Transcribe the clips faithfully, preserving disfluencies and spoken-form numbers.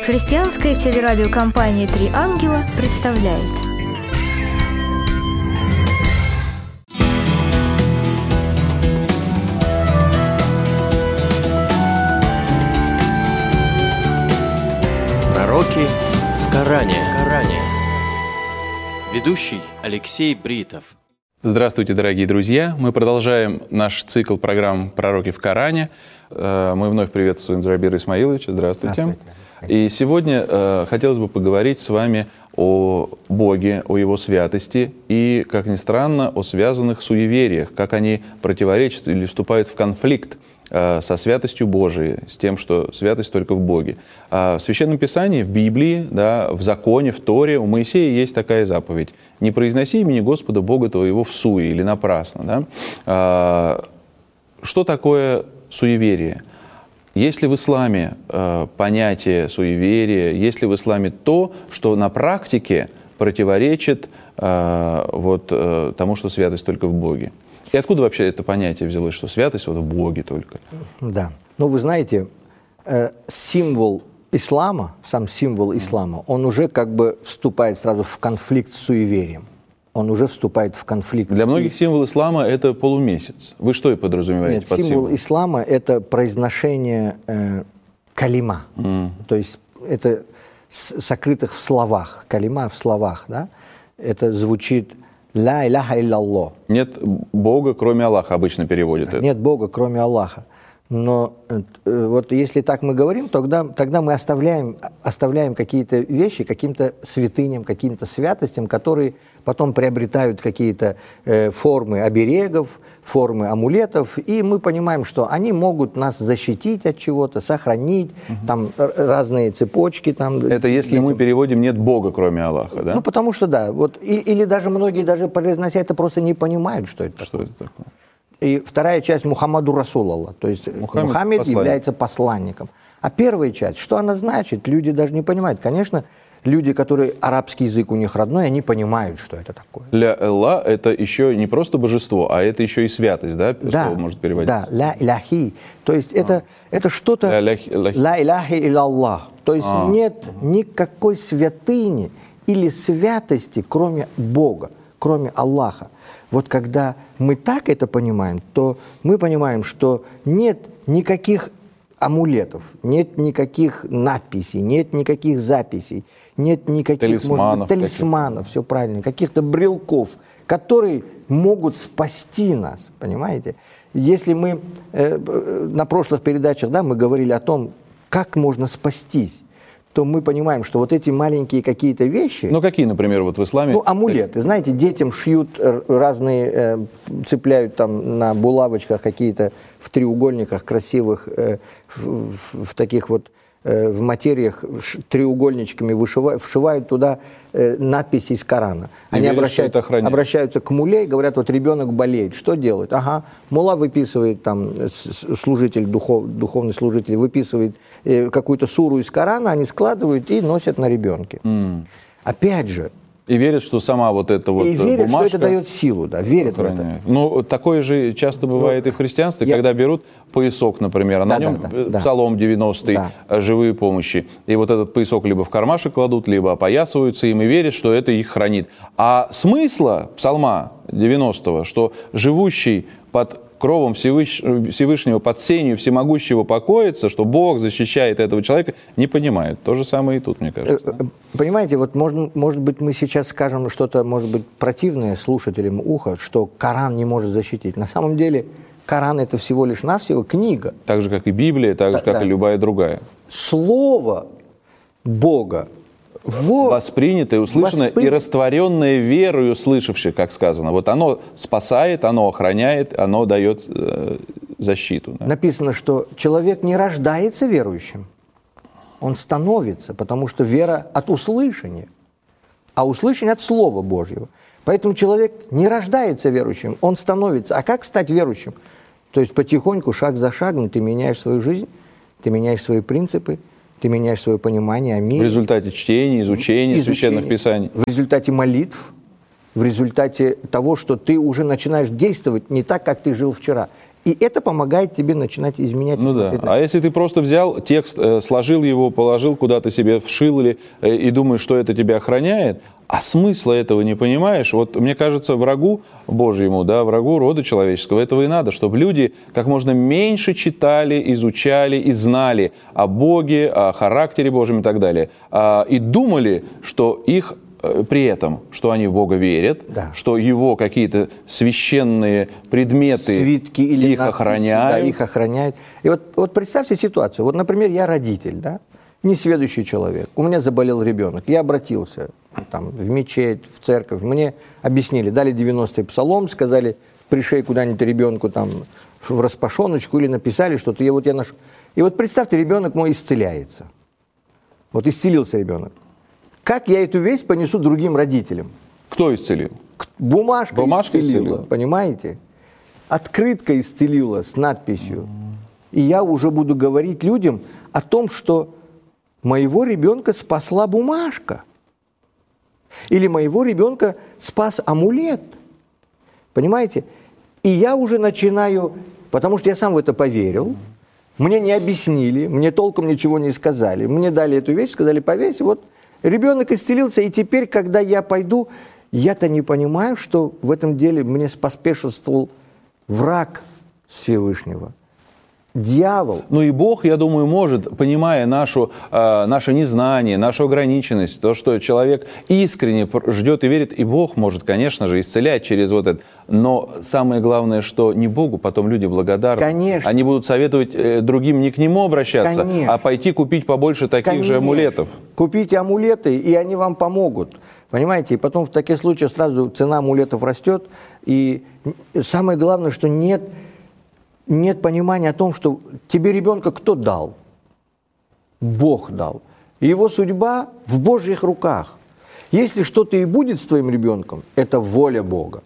Христианская телерадиокомпания «Три ангела» представляет. Пророки в Коране. В Коране. Ведущий Алексей Бритов. Здравствуйте, дорогие друзья! Мы продолжаем наш цикл программ «Пророки в Коране». Мы вновь приветствуем Зурабира Исмаиловича. Здравствуйте. Здравствуйте. И сегодня э, хотелось бы поговорить с вами о Боге, о Его святости и, как ни странно, о связанных суевериях, как они противоречат или вступают в конфликт э, со святостью Божией, с тем, что святость только в Боге. А в Священном Писании, в Библии, да, в законе, в Торе у Моисея есть такая заповедь: «Не произноси имени Господа Бога твоего всуе» или напрасно. Да? А, что такое суеверие? Есть ли в исламе э, понятие суеверия, есть ли в исламе то, что на практике противоречит э, вот, э, тому, что святость только в Боге? И откуда вообще это понятие взялось, что святость вот в Боге только? Да. Ну, вы знаете, э, символ ислама, сам символ ислама, он уже как бы вступает сразу в конфликт с суеверием. Он уже вступает в конфликт. Для многих символ ислама – это полумесяц. Вы что и подразумеваете? Нет, под символ символом? ислама – это произношение э, калима. Mm. То есть это с, сокрытых в словах. Калима в словах. Да? Это звучит «ля иляха илляллах». Нет Бога, кроме Аллаха, обычно переводят это. Нет Бога, кроме Аллаха. Но э, вот если так мы говорим, тогда, тогда мы оставляем, оставляем какие-то вещи каким-то святыням, каким-то святостям, которые потом приобретают какие-то э, формы оберегов, формы амулетов, и мы понимаем, что они могут нас защитить от чего-то, сохранить, угу. там разные цепочки. Там, это если этим... мы переводим «нет Бога, кроме Аллаха», да? Ну, потому что да. Вот, и, или даже многие, даже произнося это, просто не понимают, что это что такое. Это такое? И вторая часть Мухаммаду Расул Аллах, то есть Мухаммед, Мухаммед посланник. является посланником. А первая часть, что она значит, люди даже не понимают. Конечно, люди, которые арабский язык у них родной, они понимают, что это такое. Ля Элла – это еще не просто божество, а это еще и святость, да? Да, слово может переводиться. Да, ля иляхи. То есть а. это, это что-то… Ля иляхи илlallah. То есть а. нет никакой святыни или святости, кроме Бога, кроме Аллаха. Вот когда мы так это понимаем, то мы понимаем, что нет никаких амулетов, нет никаких надписей, нет никаких записей, нет никаких талисманов, может быть, талисманов, все правильно, каких-то брелков, которые могут спасти нас, понимаете? Если мы э, на прошлых передачах, да, мы говорили о том, как можно спастись, то мы понимаем, что вот эти маленькие какие-то вещи… Ну, какие, например, вот в исламе? Ну, амулеты. Знаете, детям шьют разные, э, цепляют там на булавочках какие-то в треугольниках красивых, э, в, в, в таких вот, э, в материях треугольничками вышивают, вшивают туда э, надписи из Корана. И Они веришь, обращают, обращаются к мулле и говорят, вот ребенок болеет, что делают? Ага, мулла выписывает, там, служитель, духов, духовный служитель выписывает э, какую-то суру из Корана, они складывают и носят на ребенке. Mm. Опять же, и верят, что сама вот эта вот и верят, бумажка… что это дает силу, да, верят в это. Ну, такое же часто бывает ну, и в христианстве, я... когда берут поясок, например, а да, на нем да, да, Псалом девяностый, да. живые помощи, и вот этот поясок либо в кармашек кладут, либо опоясываются им и верят, что это их хранит. А смысла Псалма девяностого, что живущий под кровом Всевышнего, под сенью всемогущего покоится, что Бог защищает этого человека, не понимают. То же самое и тут, мне кажется. Понимаете, вот может, может быть мы сейчас скажем что-то, может быть, противное слушателям уха, что Коран не может защитить. На самом деле Коран — это всего лишь навсего книга. Так же, как и Библия, так же, да, как да. и любая другая. Слово Бога Вот. Воспринятое, услышанное Воспри... и растворенное верою слышавших, как сказано. Вот оно спасает, оно охраняет, оно дает э, защиту. Да? Написано, что человек не рождается верующим, он становится, потому что вера от услышания, а услышание от Слова Божьего. Поэтому человек не рождается верующим, он становится. А как стать верующим? То есть потихоньку, шаг за шагом ты меняешь свою жизнь, ты меняешь свои принципы, ты меняешь свое понимание о мире. В результате чтения, изучения, изучения священных писаний. В результате молитв, в результате того, что ты уже начинаешь действовать не так, как ты жил вчера. И это помогает тебе начинать изменять. Ну да. А если ты просто взял текст, э, сложил его, положил куда-то себе, вшил или, э, и думаешь, что это тебя охраняет, а смысла этого не понимаешь, вот мне кажется, врагу Божьему, да, врагу рода человеческого этого и надо, чтобы люди как можно меньше читали, изучали и знали о Боге, о характере Божьем и так далее, а, и думали, что их при этом, что они в Бога верят, да. что Его какие-то священные предметы свитки или их надписи, охраняют. Да, их охраняют. И вот, вот представьте ситуацию. Вот, например, я родитель, да, несведущий человек. У меня заболел ребенок. Я обратился там, в мечеть, в церковь. Мне объяснили, дали девяностый псалом, сказали, пришей куда-нибудь ребенку там, в распашоночку или написали что-то. И вот я наш... И вот представьте, ребенок мой исцеляется. Вот исцелился ребенок. Как я эту весть понесу другим родителям? Кто исцелил? Бумажка, Бумажка исцелила, исцелила, понимаете? Открытка исцелила с надписью. И я уже буду говорить людям о том, что моего ребенка спасла бумажка. Или моего ребенка спас амулет. Понимаете? И я уже начинаю, потому что я сам в это поверил, мне не объяснили, мне толком ничего не сказали. Мне дали эту вещь, сказали, повесь, вот ребенок исцелился, и теперь, когда я пойду, я-то не понимаю, что в этом деле мне поспешествовал враг Всевышнего. Дьявол. Ну и Бог, я думаю, может, понимая нашу, э, наше незнание, нашу ограниченность, то, что человек искренне ждет и верит, и Бог может, конечно же, исцелять через вот это. Но самое главное, что не Богу потом люди благодарны. Конечно. Они будут советовать э, другим не к Нему обращаться, Конечно. а пойти купить побольше таких Конечно. же амулетов. Купите амулеты, и они вам помогут. Понимаете? И потом в таких случаях сразу цена амулетов растет. И самое главное, что нет... Нет понимания о том, что тебе ребенка кто дал? Бог дал. И его судьба в Божьих руках. Если что-то и будет с твоим ребенком, это воля Бога.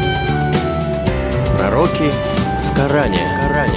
Пророки в Коране. В Коране.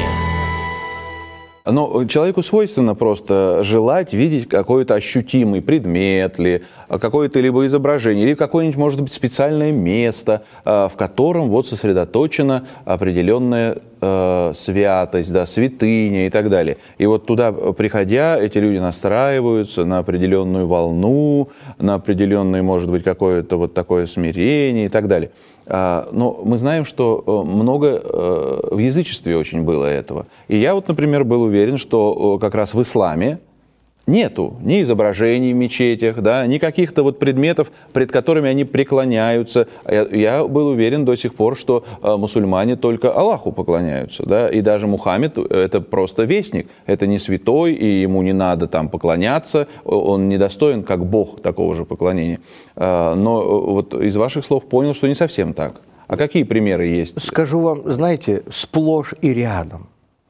Но человеку свойственно просто желать видеть какой-то ощутимый предмет ли, какое-то либо изображение, или какое-нибудь, может быть, специальное место, в котором вот сосредоточена определенная э, святость, да, святыня и так далее. И вот туда, приходя, эти люди настраиваются на определенную волну, на определенное, может быть, какое-то вот такое смирение и так далее. Но мы знаем, что много в язычестве очень было этого. И я вот, например, был уверен, что как раз в исламе нету ни изображений в мечетях, да, ни каких-то вот предметов, пред которыми они преклоняются. Я, я был уверен до сих пор, что э, мусульмане только Аллаху поклоняются, да, и даже Мухаммед – это просто вестник, это не святой, и ему не надо там поклоняться, он недостоин как Бог такого же поклонения. Э, но вот из ваших слов понял, что не совсем так. А какие примеры есть? Скажу вам, знаете, сплошь и рядом.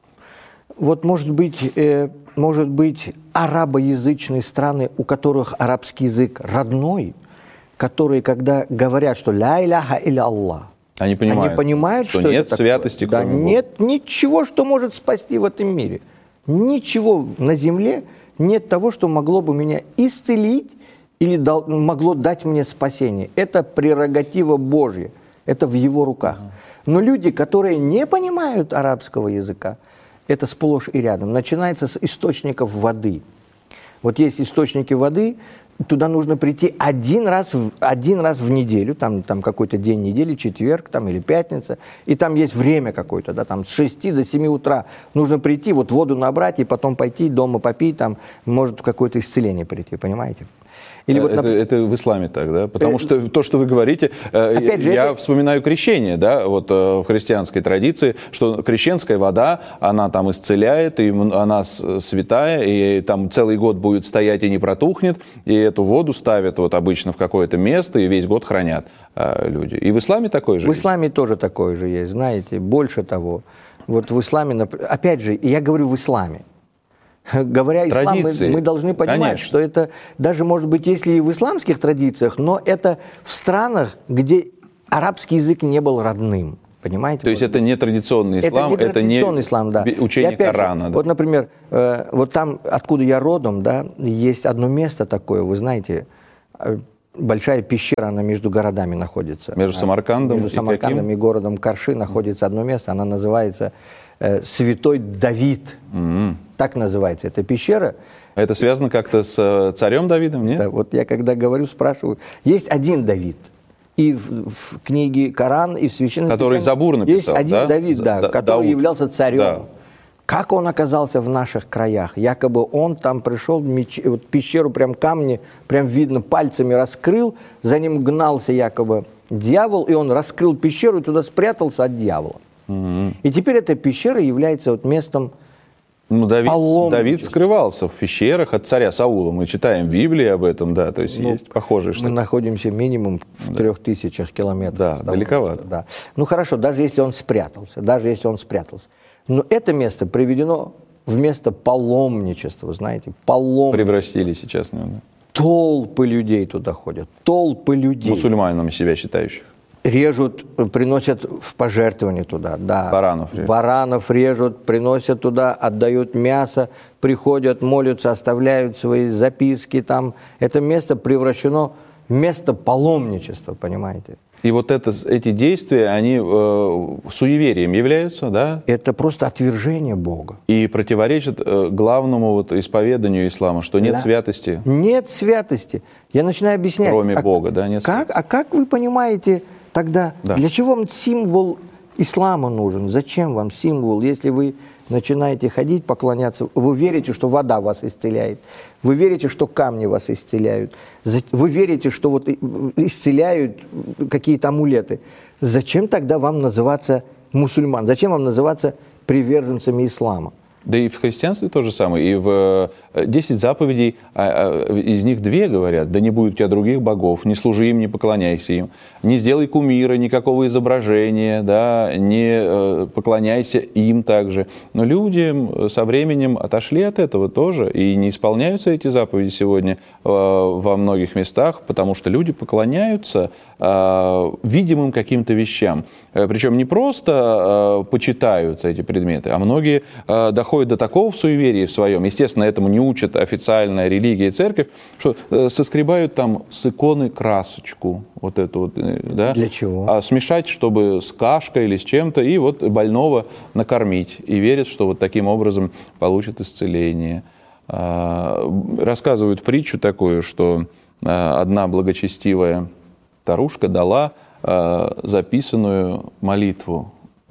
Вот может быть, э, может быть, арабоязычные страны, у которых арабский язык родной, которые, когда говорят, что «ля иляха илля Аллах», они понимают, они понимают что, что нет это святости, такое. кроме Да, Бога. нет ничего, что может спасти в этом мире. Ничего на земле нет того, что могло бы меня исцелить или дал, могло дать мне спасение. Это прерогатива Божья, это в Его руках. Но люди, которые не понимают арабского языка, это сплошь и рядом. Начинается с источников воды. Вот есть источники воды, туда нужно прийти один раз в, один раз в неделю, там, там какой-то день недели, четверг там, или пятница, и там есть время какое-то, да, там с шести до семи утра нужно прийти, вот воду набрать, и потом пойти дома попить, там может какое-то исцеление прийти, понимаете? Или вот, это, например... это в исламе так, да? Потому э... что то, что вы говорите, Опять же, я это... вспоминаю крещение, да, вот в христианской традиции, что крещенская вода, она там исцеляет, и она святая, и там целый год будет стоять и не протухнет, и эту воду ставят вот обычно в какое-то место, и весь год хранят люди. И в исламе такое же В есть? исламе тоже такое же есть, знаете, больше того. Вот в исламе, опять же, я говорю в исламе. Говоря ислам, мы, мы должны понимать, Конечно. Что это даже, может быть, если и в исламских традициях, но это в странах, где арабский язык не был родным. Понимаете? То есть вот. Это не традиционный ислам, это не традиционный это ислам, да. учение опять Корана. Же, да. Вот, например, э, вот там, откуда я родом, да, есть одно место такое, вы знаете, большая пещера, она между городами находится. Между Самаркандом Между и Самаркандом каким? и городом Карши находится одно место, она называется э, Святой Давид. Mm-hmm. Так называется эта пещера. Это связано как-то с царем Давидом, нет? Да, вот я когда говорю, спрашиваю. Есть один Давид. И в, в книге Коран, и в Священном Который Писании Забур написал, есть один да? Давид, да, да, который Дауд. являлся царем. Да. Как он оказался в наших краях? Якобы он там пришел, меч, вот пещеру, прям камни, прям видно, пальцами раскрыл, за ним гнался якобы дьявол, и он раскрыл пещеру и туда спрятался от дьявола. Угу. И теперь эта пещера является вот местом ну, Давид, Давид скрывался в пещерах от царя Саула. Мы читаем в Библии об этом, да, то есть ну, есть похожие что-то. Мы находимся минимум в да. трех тысячах километров. Да, далековато. Да. Ну хорошо, даже если он спрятался, даже если он спрятался. Но это место приведено в место паломничества, знаете, паломничество. Превратили сейчас. Наверное. Толпы людей туда ходят, толпы людей. Мусульманами себя считающих. Режут, приносят в пожертвование туда, да. Баранов режут. Баранов режут, приносят туда, отдают мясо, приходят, молятся, оставляют свои записки там. Это место превращено в место паломничества, понимаете? И вот это, эти действия, они э, суеверием являются, да? Это просто отвержение Бога. И противоречат э, главному вот исповеданию ислама, что нет да. святости. Нет святости. Я начинаю объяснять. Кроме а, Бога, да? Нет как, а как вы понимаете тогда, да. для чего вам символ ислама нужен? Зачем вам символ, если вы начинаете ходить, поклоняться, вы верите, что вода вас исцеляет, вы верите, что камни вас исцеляют, вы верите, что вот исцеляют какие-то амулеты. Зачем тогда вам называться мусульман? Зачем вам называться приверженцами ислама? Да и в христианстве то же самое. И в десять заповедей, из них две говорят: да не будет у тебя других богов, не служи им, не поклоняйся им, не сделай кумира, никакого изображения, да, не поклоняйся им также. Но люди со временем отошли от этого тоже, и не исполняются эти заповеди сегодня во многих местах, потому что люди поклоняются видимым каким-то вещам. Причем не просто почитают эти предметы, а многие доходят до такого в суеверии в своем, естественно, этому не учат официальная религия и церковь, что соскребают там с иконы красочку, вот эту вот, да? Для чего? А смешать, чтобы с кашкой или с чем-то, и вот больного накормить. И верят, что вот таким образом получат исцеление. Рассказывают притчу такую, что одна благочестивая старушка дала записанную молитву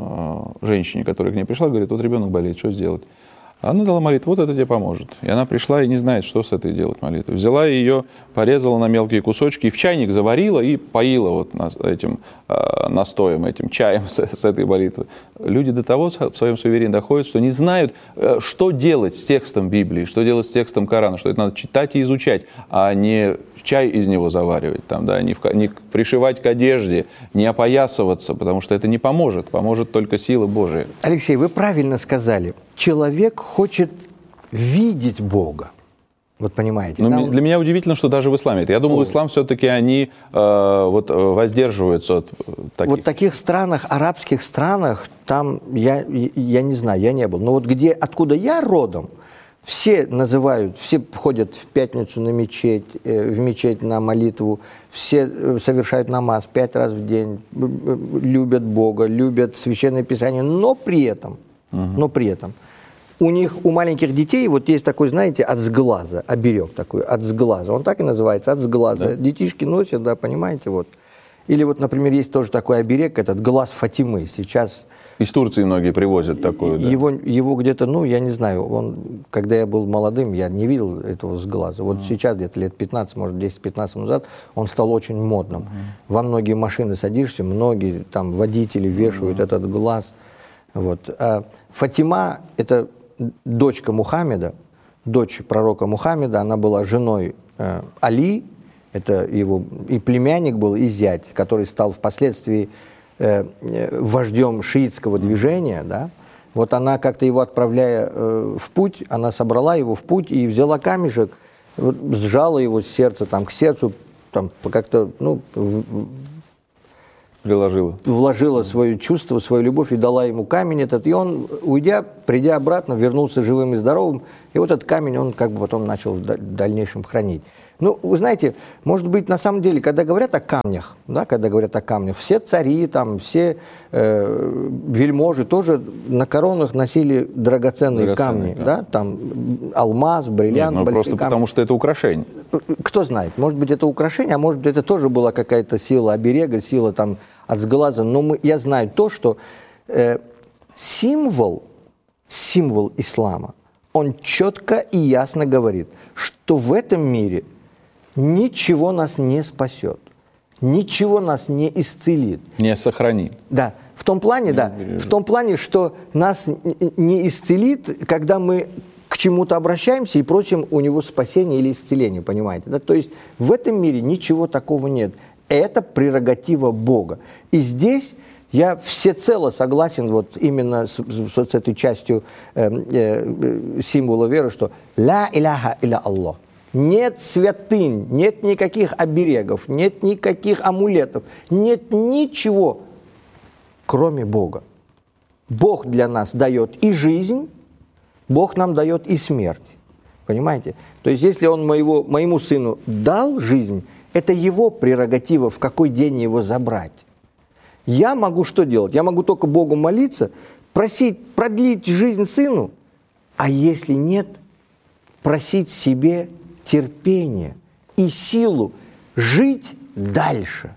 женщине, которая к ней пришла, говорит: вот ребенок болеет, что сделать? Она дала молитву: вот это тебе поможет. И она пришла и не знает, что с этой делать молитвой. Взяла ее, порезала на мелкие кусочки, и в чайник заварила и поила вот этим настоем, этим чаем с, с этой молитвой. Люди до того в своем суеверии доходят, что не знают, что делать с текстом Библии, что делать с текстом Корана, что это надо читать и изучать, а не чай из него заваривать, там, да, не, в, не пришивать к одежде, не опоясываться, потому что это не поможет, поможет только сила Божия. Alexey, вы правильно сказали. Человек хочет видеть Бога. Вот понимаете. Но Нам... Для меня удивительно, что даже в исламе это. Я думал, в ислам все-таки они э, вот, воздерживаются от таких. Вот в таких странах, арабских странах, там, я, я не знаю, я не был, но вот где, откуда я родом, все называют, все ходят в пятницу на мечеть, э, в мечеть на молитву, все совершают намаз пять раз в день, любят Бога, любят Священное Писание, но при этом, угу. но при этом у них, у маленьких детей, вот есть такой, знаете, от сглаза, оберег такой, от сглаза, он так и называется, от сглаза. Да. Детишки носят, да, понимаете, вот. Или вот, например, есть тоже такой оберег, этот глаз Фатимы, сейчас... Из Турции многие привозят такую, да? Его, его где-то, ну, я не знаю, он, когда я был молодым, я не видел этого сглаза. Вот mm. сейчас, где-то лет пятнадцать, может, десять-пятнадцать назад, он стал очень модным. Mm. Во многие машины садишься, многие там водители вешают mm. этот глаз. Вот. А Фатима – это дочка Мухаммеда, дочь пророка Мухаммеда, она была женой э, Али, это его и племянник был, и зять, который стал впоследствии э, вождем шиитского движения, да. Вот она как-то его отправляя э, в путь, она собрала его в путь и взяла камешек, вот, сжала его сердце там, к сердцу, там, как-то, ну, в, Приложила. вложила свое чувство, свою любовь и дала ему камень этот, и он, уйдя, придя обратно, вернулся живым и здоровым, и вот этот камень он как бы потом начал в дальнейшем хранить. Ну, вы знаете, может быть, на самом деле, когда говорят о камнях, да, когда говорят о камнях, все цари, там, все э, вельможи тоже на коронах носили драгоценные, драгоценные камни, камни, да, там алмаз, бриллиант, Нет, ну, большие просто камни. Потому что это украшение. Кто знает, может быть, это украшение, а может быть, это тоже была какая-то сила оберега, сила там от сглаза, но мы, я знаю то, что э, символ, символ ислама, он четко и ясно говорит, что в этом мире ничего нас не спасет, ничего нас не исцелит. Не сохранит. Да, в том плане, не да, бережет. в том плане, что нас не исцелит, когда мы к чему-то обращаемся и просим у него спасения или исцеления, понимаете? Да? То есть в этом мире ничего такого нет. Это прерогатива Бога. И здесь я всецело согласен вот именно с, с, с этой частью э, э, символа веры, что «Ла иляха илля Аллах». Нет святынь, нет никаких оберегов, нет никаких амулетов, нет ничего, кроме Бога. Бог для нас дает и жизнь, Бог нам дает и смерть. Понимаете? То есть, если Он моего, моему сыну дал жизнь, это его прерогатива, в какой день его забрать. Я могу что делать? Я могу только Богу молиться, просить продлить жизнь сыну, а если нет, просить себе терпение и силу жить дальше.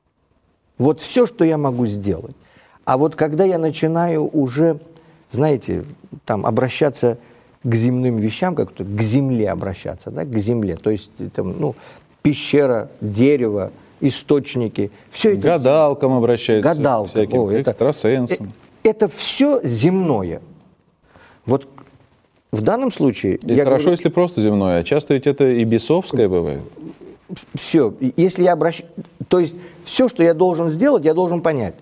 Вот все, что я могу сделать. А вот когда я начинаю уже, знаете, там, обращаться к земным вещам, как-то к земле обращаться, да, к земле, то есть там, ну, пещера, дерево, источники, все это... Гадалкам обращаются, гадалкам, всяким о, это, экстрасенсам. Это, это все земное. Вот в данном случае... И я хорошо, говорю, если просто земное, а часто ведь это и бесовское бывает. Все. Если я обращаюсь... То есть все, что я должен сделать, я должен понять.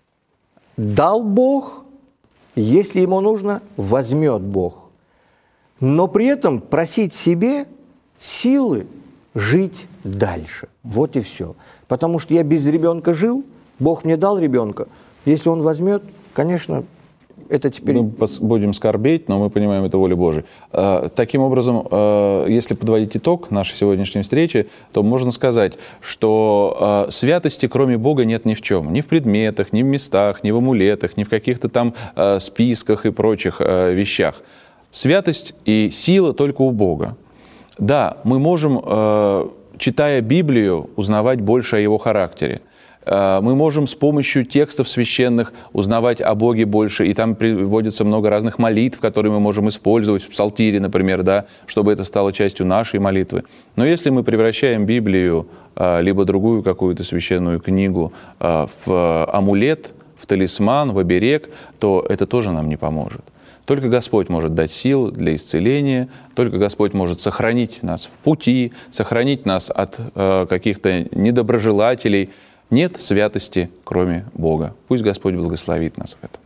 Дал Бог, если ему нужно, возьмет Бог. Но при этом просить себе силы жить дальше. Вот и все. Потому что я без ребенка жил, Бог мне дал ребенка. Если он возьмет, конечно... Это теперь... Мы будем скорбеть, но мы понимаем, это воля Божия. Таким образом, если подводить итог нашей сегодняшней встречи, то можно сказать, что святости, кроме Бога, нет ни в чем. Ни в предметах, ни в местах, ни в амулетах, ни в каких-то там списках и прочих вещах. Святость и сила только у Бога. Да, мы можем, читая Библию, узнавать больше о Его характере. Мы можем с помощью текстов священных узнавать о Боге больше, и там приводится много разных молитв, которые мы можем использовать в псалтире, например, да, чтобы это стало частью нашей молитвы. Но если мы превращаем Библию, либо другую какую-то священную книгу в амулет, в талисман, в оберег, то это тоже нам не поможет. Только Господь может дать сил для исцеления, только Господь может сохранить нас в пути, сохранить нас от каких-то недоброжелателей. Нет святости, кроме Бога. Пусть Господь благословит нас в этом.